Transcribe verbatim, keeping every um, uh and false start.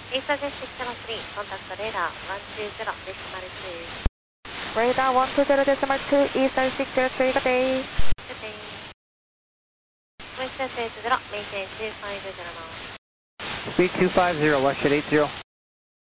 East Jet Channel three, contact radar one two zero decimal two. Radar one two zero decimal two, East six zero three, good day. Good day. West Jet eight zero, maintain two five zero now. Speed two five zero, West Jet eight zero.